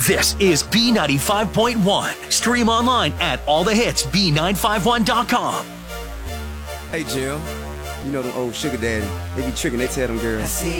This is B95.1. Stream online at allthehitsb951.com. Hey, Jill. You know them old sugar daddy. They be tricking, they tell them girls.